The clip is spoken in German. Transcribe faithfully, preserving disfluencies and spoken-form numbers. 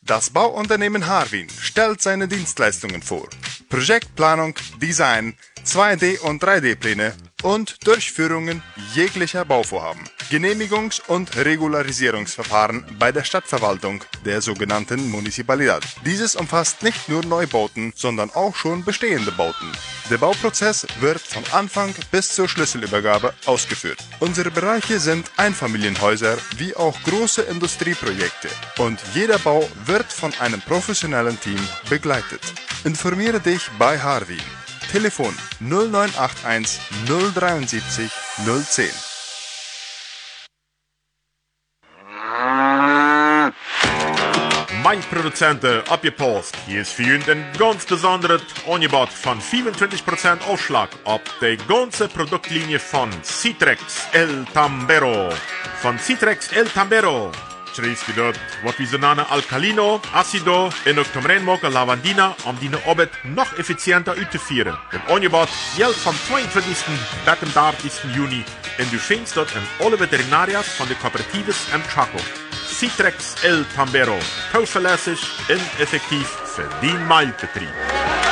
Das Bauunternehmen Harwin stellt seine Dienstleistungen vor. Projektplanung, Design, zwei D- und drei D-Pläne und Durchführungen jeglicher Bauvorhaben. Genehmigungs- und Regularisierungsverfahren bei der Stadtverwaltung der sogenannten Municipalidad. Dieses umfasst nicht nur Neubauten, sondern auch schon bestehende Bauten. Der Bauprozess wird von Anfang bis zur Schlüsselübergabe ausgeführt. Unsere Bereiche sind Einfamilienhäuser wie auch große Industrieprojekte und jeder Bau wird von einem professionellen Team begleitet. Informiere dich bei Harwin. Telefon null neun acht eins null sieben drei null eins null. Mein Produzenten, abgepost. Hier ist für ihn ein ganz besonderes Angebot von vierundzwanzig Prozent Aufschlag auf die ganze Produktlinie von Citrex El Tambero. Von Citrex El Tambero schreibst du dort, was wir so nennen Alkalino, Acido und auch zum Reinmachen Lavandina, um die Arbeit noch effizienter auszuführen. Das Angebot gilt vom zweiundzwanzigsten bis zum dreißigsten Juni und du findest dort in alle Veterinarias von der Kooperatives im Chaco. Citrex El Tambero. Zuverlässig und effektiv für den Mailbetrieb.